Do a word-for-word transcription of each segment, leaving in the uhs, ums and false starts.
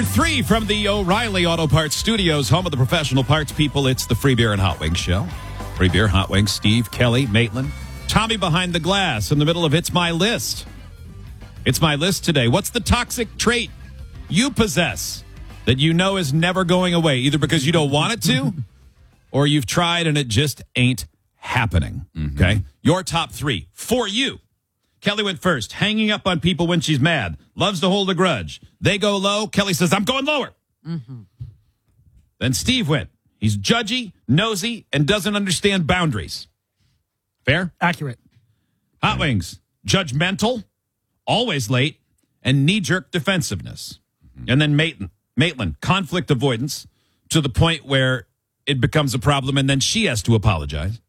Three from the O'Reilly Auto Parts Studios, home of the professional parts people. It's the Free Beer and Hot Wings show. Free Beer, Hot Wings, Steve, Kelly, Maitland, Tommy behind the glass in the middle of It's My List. It's My List today. What's the toxic trait you possess that you know is never going away, either because you don't want it to or you've tried and it just ain't happening? Mm-hmm. Okay? Your top three for you. Kelly went first. Hanging up on people when she's mad. Loves to hold a grudge. They go low. Kelly says, I'm going lower. Mm-hmm. Then Steve went. He's judgy, nosy, and doesn't understand boundaries. Fair? Accurate. Hot Wings. Judgmental, always late, and knee-jerk defensiveness. Mm-hmm. And then Maitland. Maitland. Conflict avoidance to the point where it becomes a problem and then she has to apologize.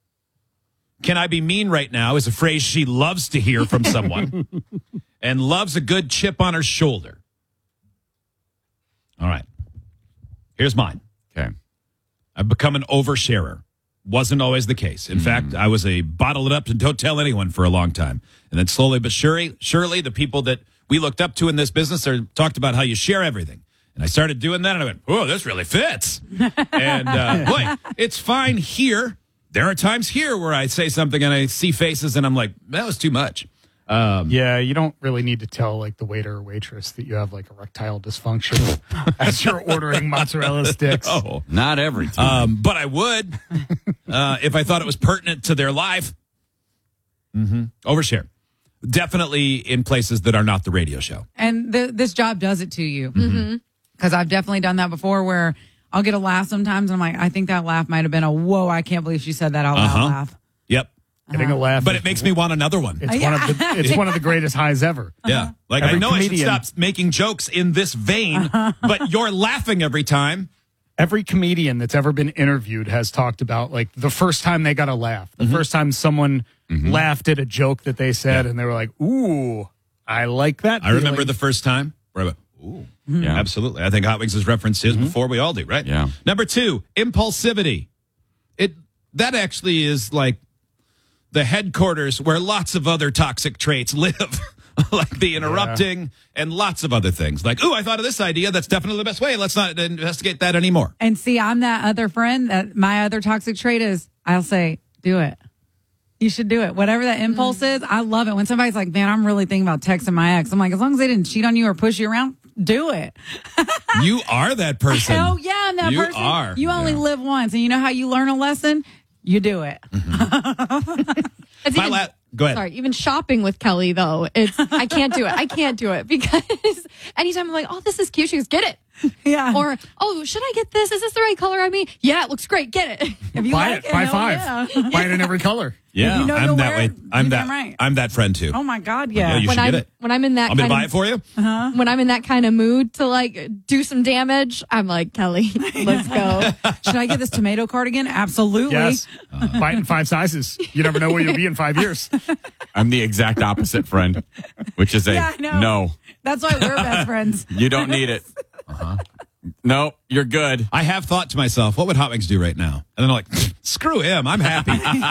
Can I be mean right now is a phrase she loves to hear from someone and loves a good chip on her shoulder. All right. Here's mine. Okay. I've become an oversharer. Wasn't always the case. In mm. fact, I was a bottle it up and don't tell anyone for a long time. And then slowly but surely, surely the people that we looked up to in this business are talked about how you share everything. And I started doing that and I went, oh, this really fits. And uh, boy, it's fine here. There are times here where I say something and I see faces and I'm like, that was too much. Um, yeah, you don't really need to tell like the waiter or waitress that you have like erectile dysfunction as you're ordering mozzarella sticks. Oh, not every time. Um, but I would uh, if I thought it was pertinent to their life. Mm-hmm. Overshare. Definitely in places that are not the radio show. And the, this job does it to you. Because mm-hmm. I've definitely done that before where I'll get a laugh sometimes, and I'm like, I think that laugh might have been a, whoa, I can't believe she said that out loud uh-huh. laugh. Yep. Getting a laugh. But it makes me want another one. It's, one, of the, it's one of the greatest highs ever. Yeah. Like, every I know comedian, I should stop making jokes in this vein, but you're laughing every time. Every comedian that's ever been interviewed has talked about, like, the first time they got a laugh. The mm-hmm. first time someone mm-hmm. laughed at a joke that they said, yeah. and they were like, ooh, I like that I feeling. remember the first time where I went, ooh. Mm-hmm. Yeah, absolutely. I think Hot Wings has referenced his mm-hmm. before. We all do, right? Yeah. Number two, impulsivity. It that actually is like the headquarters where lots of other toxic traits live, like the interrupting yeah. and lots of other things. Like, ooh, I thought of this idea. That's definitely the best way. Let's not investigate that anymore. And see, I'm that other friend that my other toxic trait is. I'll say, do it. You should do it. Whatever that impulse mm. is, I love it. When somebody's like, man, I'm really thinking about texting my ex. I'm like, as long as they didn't cheat on you or push you around, do it. You are that person. Oh, yeah, I'm that you person. You are. You only yeah. live once. And you know how you learn a lesson? You do it. Mm-hmm. My even, la- Go ahead. Sorry, even shopping with Kelly, though, it's I can't do it. I can't do it because anytime I'm like, oh, this is cute, she goes, get it. Yeah. Or, oh, should I get this? Is this the right color? I mean, yeah, it looks great. Get it. If you buy like it, buy it, five. Yeah. Buy it in every color. Yeah, you know I'm that wear way. it, I'm that. right. I'm that friend too. Oh my God, yeah. yeah you when should I'm get it. when I'm in that, I'm gonna kind buy of, it for you. Uh-huh. When I'm in that kind of mood to like do some damage, I'm like, Kelly, let's go. Should I get this tomato cardigan? Absolutely. Yes. Uh, buy it in five sizes. You never know where you'll be in five years. I'm the exact opposite friend, which is a yeah, I know. no. That's why we're best friends. You don't need it. Uh-huh. No, you're good. I have thought to myself, what would Hot Wings do right now? And then I'm like, screw him. I'm happy.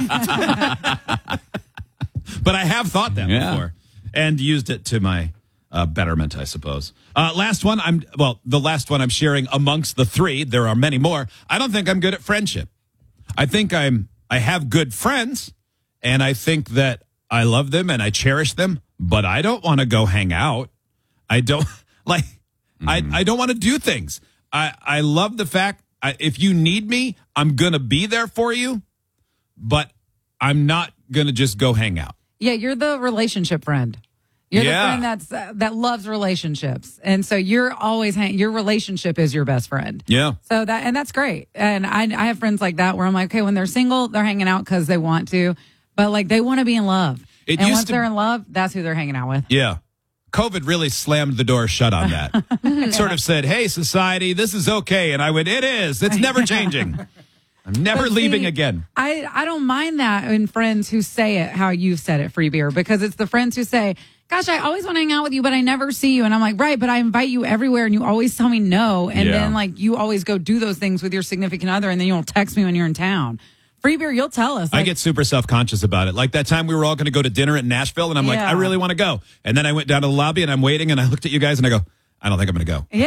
But I have thought that yeah. before and used it to my uh, betterment, I suppose. Uh, last one. I'm well, the last one I'm sharing amongst the three. There are many more. I don't think I'm good at friendship. I think I'm. I have good friends, and I think that I love them and I cherish them. But I don't want to go hang out. I don't like. Mm-hmm. I, I don't want to do things. I, I love the fact I, if you need me, I'm going to be there for you, but I'm not going to just go hang out. Yeah, you're the relationship friend. You're yeah. the friend that's uh, that loves relationships. And so you're always hang- your relationship is your best friend. Yeah. So that and that's great. And I I have friends like that where I'm like, okay, when they're single, they're hanging out cuz they want to, but like they want to be in love. It and used once to- they're in love, that's who they're hanging out with. Yeah. COVID really slammed the door shut on that. It sort of said, hey, society, this is okay. And I went, it is. It's never changing. I'm never But leaving see, again. I, I don't mind that in friends who say it how you said it, Free Beer, because it's the friends who say, gosh, I always want to hang out with you, but I never see you. And I'm like, right, but I invite you everywhere and you always tell me no. And Yeah. then like you always go do those things with your significant other and then you'll text me when you're in town. Free Beer, you'll tell us. I Like, get super self-conscious about it. Like that time we were all going to go to dinner in Nashville, and I'm like, Yeah. I really want to go. And then I went down to the lobby, and I'm waiting, and I looked at you guys, and I go, I don't think I'm going to go. yeah.